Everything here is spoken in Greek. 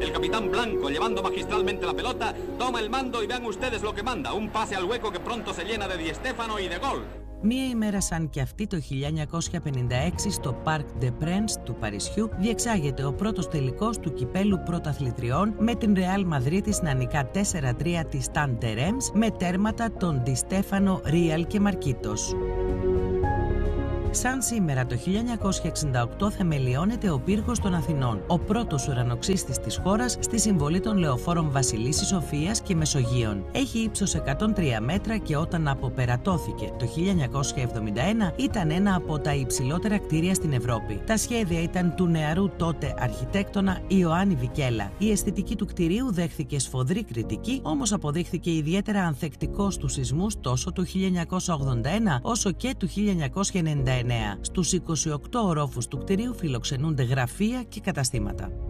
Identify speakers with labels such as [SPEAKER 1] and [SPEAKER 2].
[SPEAKER 1] el capitán Blanco, llevando magistralmente la pelota, toma el mando y vean ustedes lo que manda. Un pase al hueco que pronto se llena de Di Stéfano y de gol.
[SPEAKER 2] Μία ημέρα σαν και αυτή, το 1956, στο Parc des Princes του Παρισιού διεξάγεται ο πρώτος τελικός του κυπέλου πρωταθλητριών με την Ρεάλ Μαδρίτης να νικά 4-3 τη Σταν Τερέμς με τέρματα των Ντι Στέφανο, Ρίαλ και Μαρκίτος. Σαν σήμερα το 1968 θεμελιώνεται ο Πύργος των Αθηνών, ο πρώτος ουρανοξύστης της χώρας στη συμβολή των λεωφόρων Βασιλίσσης Σοφίας και Μεσογείων. Έχει ύψος 103 μέτρα και όταν αποπερατώθηκε το 1971 ήταν ένα από τα υψηλότερα κτίρια στην Ευρώπη. Τα σχέδια ήταν του νεαρού τότε αρχιτέκτονα Ιωάννη Βικέλα. Η αισθητική του κτιρίου δέχθηκε σφοδρή κριτική, όμως αποδείχθηκε ιδιαίτερα ανθεκτικό στους σεισμούς τόσο του 1981 όσο και του 1999. Στους 28 ορόφους του κτηρίου φιλοξενούνται γραφεία και καταστήματα.